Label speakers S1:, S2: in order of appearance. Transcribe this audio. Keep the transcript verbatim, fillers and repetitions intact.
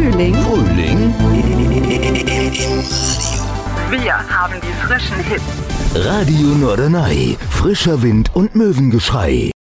S1: Frühling.
S2: Frühling
S3: Wir haben die frischen Hits.
S2: Radio Norderney. Frischer Wind und Möwengeschrei.